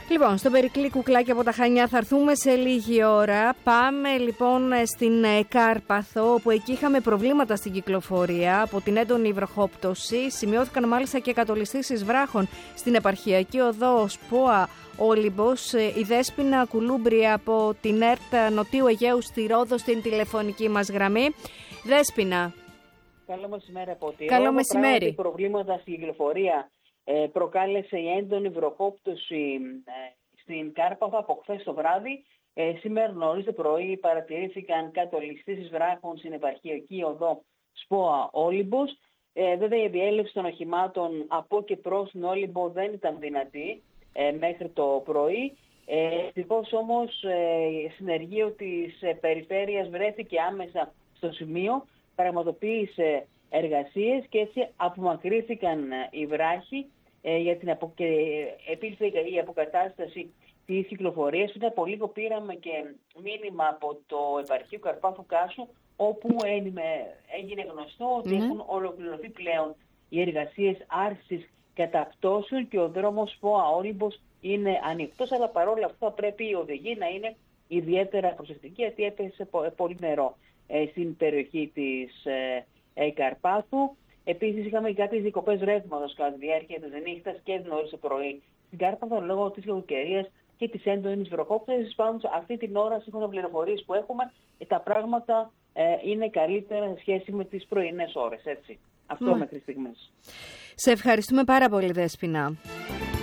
Λοιπόν, στο Περικλή Κουκλάκι από τα Χανιά θα έρθουμε σε λίγη ώρα. Πάμε λοιπόν στην Κάρπαθο, όπου εκεί είχαμε προβλήματα στην κυκλοφορία από την έντονη βροχόπτωση. Σημειώθηκαν μάλιστα και κατολιστήσεις βράχων στην επαρχιακή οδό Σπόα Όλυμπος. Η Δέσποινα Κουλούμπρη από την ΕΡΤ Νοτιού Αιγαίου στη Ρόδο στην τηλεφωνική μας γραμμή. Δέσποινα. Καλό μεσημέρι από τη Καλό μεσημέρι. Οι προβλήματα στην κυκλοφορία προκάλεσε η έντονη βροχόπτωση στην Κάρπαθο από χθες το βράδυ. Σήμερα νωρίς το πρωί παρατηρήθηκαν κατολιστήσεις βράχων στην επαρχιακή οδό Σπόα Όλυμπος. Βέβαια η διέλευση των οχημάτων από και προς την Όλυμπο δεν ήταν δυνατή μέχρι το πρωί. Ευτυχώς όμως συνεργείο της περιφέρειας βρέθηκε άμεσα στο σημείο, πραγματοποίησε εργασίες και έτσι απομακρύθηκαν οι βράχοι και επήλθε η αποκατάσταση της κυκλοφορίας. Πριν από λίγο πήραμε και μήνυμα από το επαρχείο Καρπάθου Κάσου, όπου έγινε γνωστό ότι έχουν ολοκληρωθεί πλέον οι εργασίες άρσης καταπτώσεων και ο δρόμος Σπόα Όλυμπος είναι ανοιχτός, αλλά παρόλα αυτά πρέπει οι οδηγοί να είναι ιδιαίτερα προσεκτικοί, γιατί έπεσε πολύ νερό στην περιοχή της Καρπάθου. Επίσης είχαμε κάποιες δικοπές ρεύματος κατά τη διάρκεια της νύχτας και νωρίς το πρωί στην Κάρπαθο λόγω της κακοκαιρίας και της έντονης βροχόπτωσης. Πάντως αυτή την ώρα, σύμφωνα με πληροφορίες που έχουμε, τα πράγματα είναι καλύτερα σε σχέση με τις πρωινές ώρες. Έτσι. Αυτό μέχρι στιγμής. Σε ευχαριστούμε πάρα πολύ, Δέσποινα.